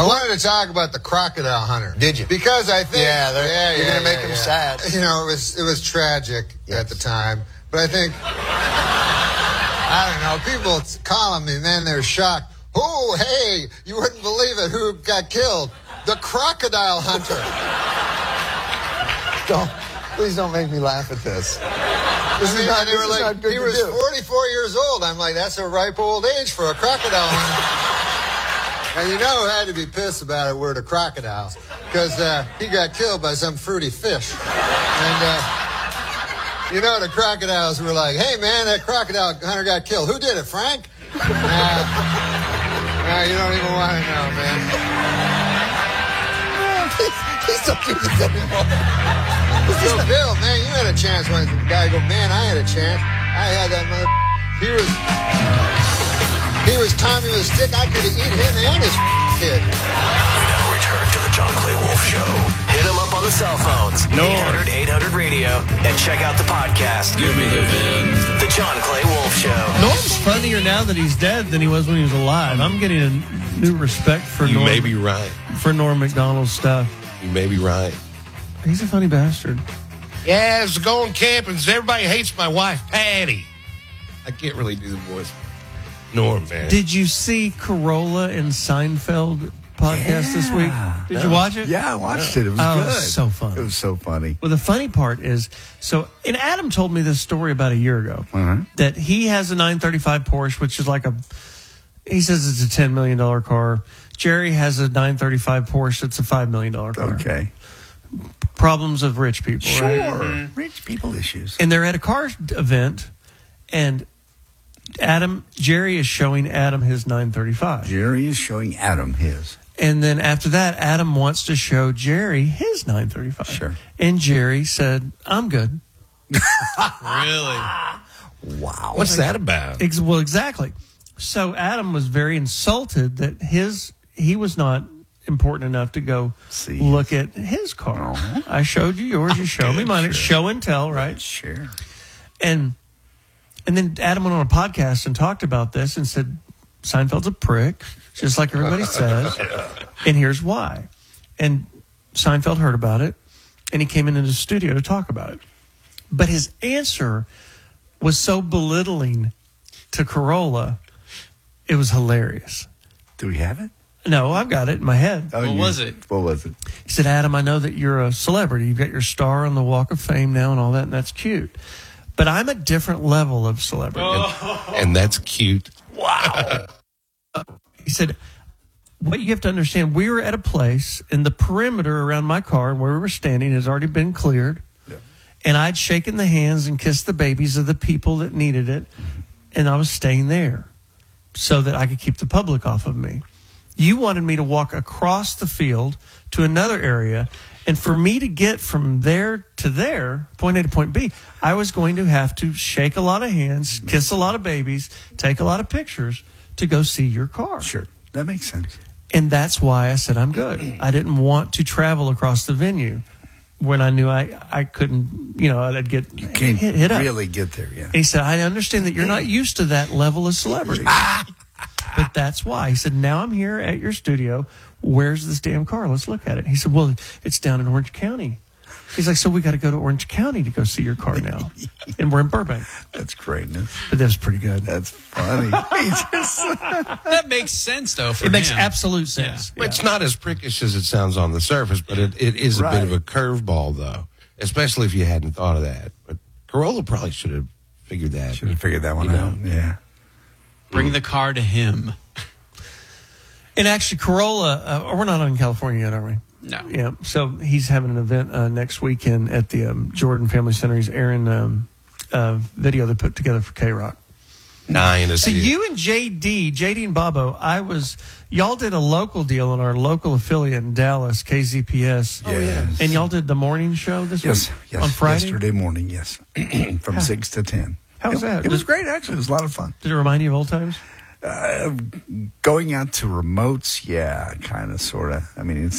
I wanted to talk about the crocodile hunter. Did you? Because I think... You're going to make him sad. You know, it was tragic at the time. But I think... I don't know. People call him and then they're shocked. Oh, hey, you wouldn't believe it. Who got killed? The crocodile hunter. Please don't make me laugh at this. He was 44 years old. I'm like, that's a ripe old age for a crocodile hunter. And you know who had to be pissed about it were the crocodiles. Because he got killed by some fruity fish. And... you know, the crocodiles were like, hey, man, that crocodile hunter got killed. Who did it, Frank? You don't even want to know, man. Please don't do this anymore. So, Bill, man, you had a chance when the guy go, man, I had a chance. I had that mother... He was Tommy with a stick. I could have eaten him and his kid. We now return to the John Clay Wolf Show. Hit him up on the cell phones. 800-800-radio. And check out the podcast. Give me the VIN. The John Clay Wolf Show. Norm's funnier now that he's dead than he was when he was alive. I'm getting a new respect for Norm. You may be right. For Norm Macdonald's stuff. You may be right. He's a funny bastard. Yeah, I was going camping. Everybody hates my wife, Patty. I can't really do the voice. Norm, man. Did you see Corolla and Seinfeld podcast this week? Did you watch it? Yeah, I watched it. It was good. good. It was so funny. It was so funny. Well, the funny part is, and Adam told me this story about a year ago, that he has a 935 Porsche, which is like he says it's a $10 million car. Jerry has a 935 Porsche that's a $5 million car. Okay. Problems of rich people, Sure. right? Rich people issues. And they're at a car event, and Jerry is showing Adam his 935. Jerry is showing Adam his. And then after that, Adam wants to show Jerry his 935. Sure. And Jerry said, I'm good. Really? Wow. What's that about? Well, exactly. So Adam was very insulted that he was not important enough to go look at his car. I showed you yours. You showed me mine. It's show and tell, right? Sure. And then Adam went on a podcast and talked about this and said, Seinfeld's a prick, just like everybody says. And here's why. And Seinfeld heard about it, and he came into the studio to talk about it. But his answer was so belittling to Corolla, it was hilarious. Do we have it? No, I've got it in my head. What was it? He said, Adam, I know that you're a celebrity. You've got your star on the Walk of Fame now and all that, and that's cute. But I'm a different level of celebrity. And that's cute. Wow. He said, what you have to understand, we were at a place, and the perimeter around my car where we were standing has already been cleared. Yeah. And I'd shaken the hands and kissed the babies of the people that needed it. And I was staying there so that I could keep the public off of me. You wanted me to walk across the field to another area. And for me to get from there to there, point A to point B, I was going to have to shake a lot of hands, kiss a lot of babies, take a lot of pictures to go see your car. Sure. That makes sense. And that's why I said I'm good. I didn't want to travel across the venue when I knew I couldn't, I'd get hit up. Really get there, yeah. And he said, I understand that you're not used to that level of celebrity. But that's why. He said, now I'm here at your studio. Where's this damn car? Let's look at it. He said, well, it's down in Orange County. He's like, so we got to go to Orange County to go see your car now. And we're in Burbank. That's greatness. But that was pretty good. That's funny. That makes sense, though, for It makes him. absolute sense. Yeah. It's not as prickish as it sounds on the surface, but it is a bit of a curveball, though, especially if you hadn't thought of that. But Corolla probably should have figured that. Should have figured that one out, yeah. Bring the car to him. And actually, Corolla, we're not in California yet, are we? No. Yeah. So he's having an event next weekend at the Jordan Family Center. He's airing video they put together for K-Rock. So you and JD and Bobo, y'all did a local deal on our local affiliate in Dallas, KZPS. Oh, yes. And y'all did the morning show this week? Yes. On Friday? Yesterday morning, yes. From 6 to 10. How was that? It was great, actually. It was a lot of fun. Did it remind you of old times? Going out to remotes, yeah, kind of, sort of. I mean, it's